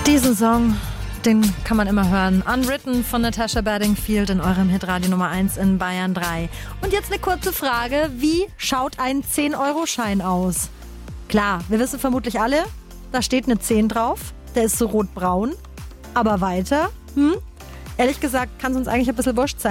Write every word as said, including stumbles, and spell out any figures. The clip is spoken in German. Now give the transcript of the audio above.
Diesen Song, den kann man immer hören. Unwritten von Natasha Bedingfield in eurem Hitradio Nummer eins in Bayern drei. Und jetzt eine kurze Frage. Wie schaut ein zehn-Euro-Schein aus? Klar, wir wissen vermutlich alle, da steht eine zehn drauf. Der ist so rot-braun. Aber weiter? Hm? Ehrlich gesagt kann es uns eigentlich ein bisschen wurscht sein.